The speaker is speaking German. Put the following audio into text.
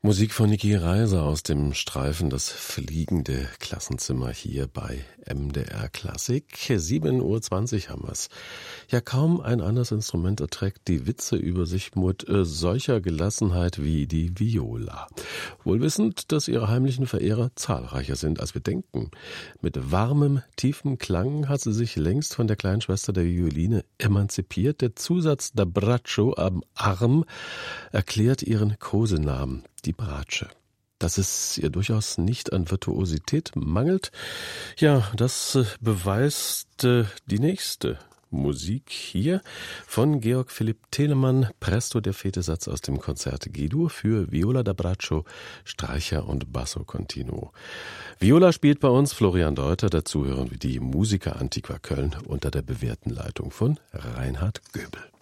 Musik von Niki Reiser aus dem Streifen Das fliegende Klassenzimmer hier bei MDR Klassik. 7:20 Uhr haben wir's. Ja, kaum ein anderes Instrument erträgt die Witze über sich mit solcher Gelassenheit wie die Viola. Wohl wissend, dass ihre heimlichen Verehrer zahlreicher sind, als wir denken. Mit warmem, tiefem Klang hat sie sich längst von der kleinen Schwester der Violine emanzipiert. Der Zusatz da Braccio am Arm erklärt ihren Kosenamen, die Bratsche. Dass es ihr durchaus nicht an Virtuosität mangelt, ja, das beweist die nächste Musik hier von Georg Philipp Telemann, Presto der vierte Satz aus dem Konzert G-Dur für Viola da Braccio, Streicher und Basso Continuo. Viola spielt bei uns Florian Deuter, dazu hören wir die Musiker Antiqua Köln unter der bewährten Leitung von Reinhard Göbel.